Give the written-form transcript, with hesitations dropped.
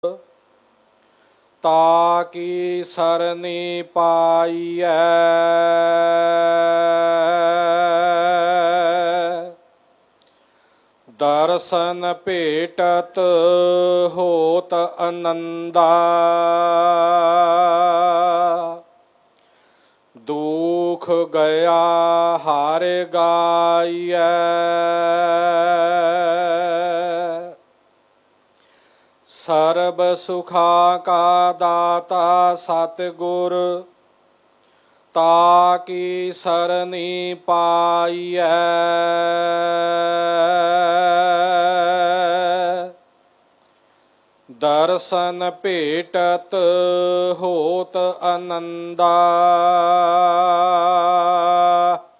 ताकि सरनी पाइयै। दर्शन भेटत होत आनंदा। दुख गया हार गाइयै। सर्ब सुखा का दाता सतगुर ताकि सरनी पाइयै। दर्शन भेटत होत आनंदा।